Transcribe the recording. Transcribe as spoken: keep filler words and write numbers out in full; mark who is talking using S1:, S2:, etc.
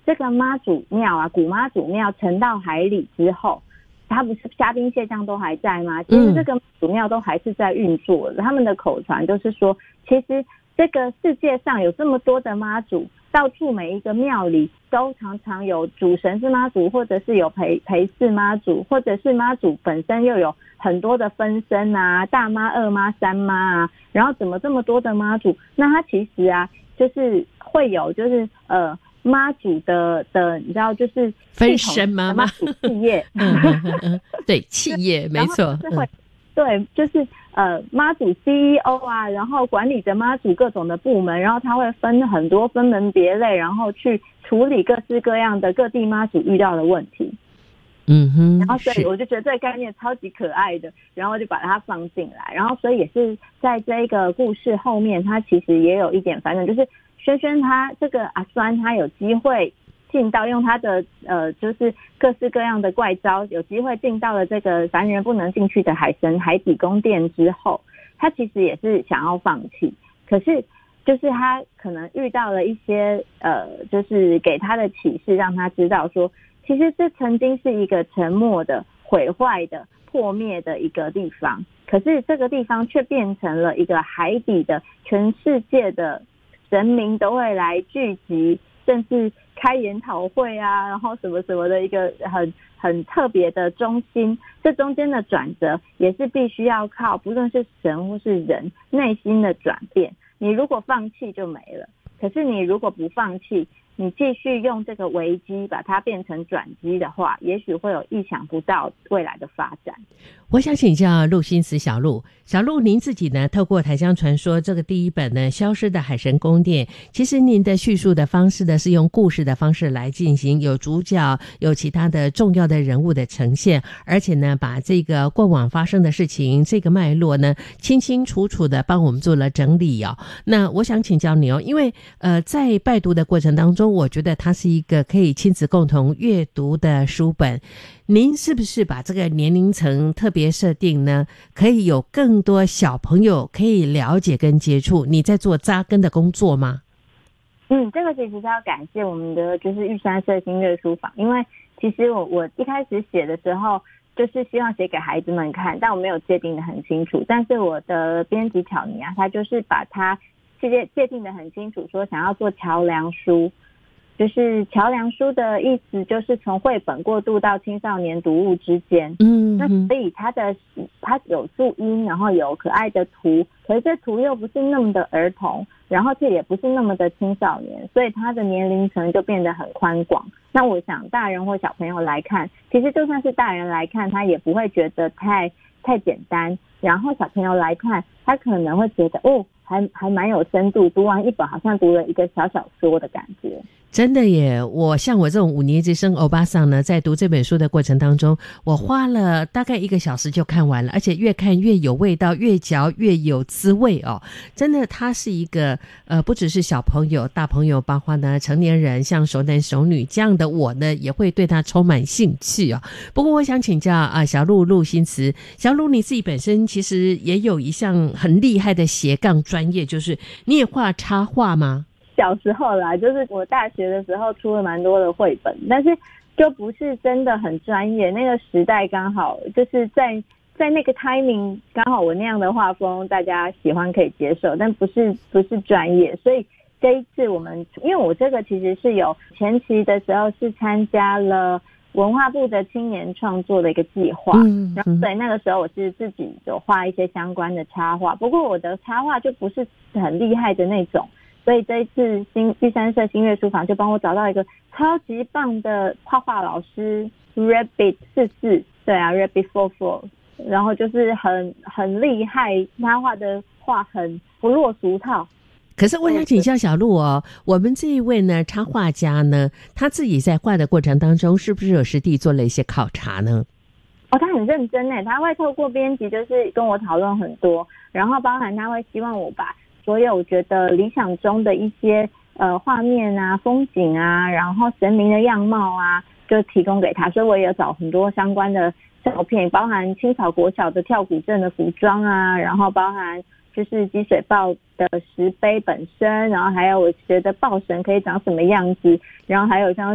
S1: 这个妈祖庙啊，古妈祖庙沉到海里之后，它不是虾兵蟹将都还在吗？其实这个妈祖庙都还是在运作的。他们的口传就是说，其实这个世界上有这么多的妈祖，到处每一个庙里都常常有主神是妈祖，或者是有陪陪侍妈祖，或者是妈祖本身又有很多的分身啊，大妈、二妈、三妈啊，然后怎么这么多的妈祖？那它其实啊，就是会有就是呃。妈祖的的，你知道，就是
S2: 分身妈妈
S1: 企业，
S2: 嗯嗯嗯，对，企业没错，
S1: 就是会，对，就是呃妈祖 C E O 啊，然后管理着妈祖各种的部门，然后他会分很多分门别类，然后去处理各式各样的各地妈祖遇到的问题。
S2: 嗯哼，
S1: 然后所以我就觉得这个概念超级可爱的，然后就把它放进来，然后所以也是在这个故事后面，它其实也有一点反正就是萱萱他这个阿酸他有机会进到用他的呃就是各式各样的怪招，有机会进到了这个凡人不能进去的海神海底宫殿之后，他其实也是想要放弃，可是就是他可能遇到了一些呃就是给他的启示，让他知道说其实这曾经是一个沉没的、毁坏的、破灭的一个地方，可是这个地方却变成了一个海底的，全世界的神明都会来聚集，甚至开研讨会啊，然后什么什么的一个很很特别的中心。这中间的转折也是必须要靠不论是神或是人内心的转变。你如果放弃就没了，可是你如果不放弃，你继续用这个危机把它变成转机的话，也许会有意想不到未来的发展。
S2: 我想请教陆心慈小陆，小陆您自己呢，透过台江传说这个第一本呢，消失的海神宫殿，其实您的叙述的方式呢，是用故事的方式来进行，有主角，有其他的重要的人物的呈现，而且呢，把这个过往发生的事情这个脉络呢，清清楚楚的帮我们做了整理哦。那我想请教你哦，因为呃，在拜读的过程当中，我觉得它是一个可以亲子共同阅读的书本。您是不是把这个年龄层特别设定呢？可以有更多小朋友可以了解跟接触？你在做扎根的工作吗？
S1: 嗯，这个其实是要感谢我们的就是玉山社新月书房，因为其实我我一开始写的时候就是希望写给孩子们看，但我没有界定的很清楚。但是我的编辑巧妮啊，他就是把它界界定的很清楚，说想要做桥梁书。就是桥梁书的意思，就是从绘本过渡到青少年读物之间。嗯，那所以它的它有注音，然后有可爱的图，可是这图又不是那么的儿童，然后这也不是那么的青少年，所以它的年龄层就变得很宽广。那我想大人或小朋友来看，其实就算是大人来看，他也不会觉得太太简单，然后小朋友来看，他可能会觉得哦，还还蛮有深度，读完一本好像读了一个小小说的感觉。
S2: 真的耶，我像我这种五年级生欧巴桑呢，在读这本书的过程当中，我花了大概一个小时就看完了，而且越看越有味道，越嚼越有滋味哦。真的，它是一个呃，不只是小朋友、大朋友，包括呢成年人，像熟男熟女这样的我呢，也会对它充满兴趣哦。不过我想请教啊，小陆陆心慈，小陆你自己本身其实也有一项很厉害的斜杠专业，就是你也画插画吗？
S1: 小时候啦，就是我大学的时候出了蛮多的绘本，但是就不是真的很专业。那个时代刚好就是在在那个 timing 刚好我那样的画风大家喜欢可以接受，但不是不是专业。所以这一次我们因为我这个其实是有前期的时候是参加了文化部的青年创作的一个计划，嗯，然后所以那个时候我是自己有画一些相关的插画，不过我的插画就不是很厉害的那种。所以这一次新玉山社新月书房就帮我找到一个超级棒的画画老师 Rabbit 四四，对啊 Rabbit 四四，然后就是很很厉害，他画的画很不落俗套。
S2: 可是我想请教小陆哦，我们这一位呢插画家呢，他自己在画的过程当中是不是有实地做了一些考察呢？
S1: 哦，他很认真耶，他会透过编辑就是跟我讨论很多，然后包含他会希望我把所有我觉得理想中的一些呃画面啊、风景啊，然后神明的样貌啊，就提供给他。所以我也有找很多相关的照片，包含清草国小的跳古镇的服装啊，然后包含就是积水报的石碑本身，然后还有我觉得报神可以长什么样子，然后还有像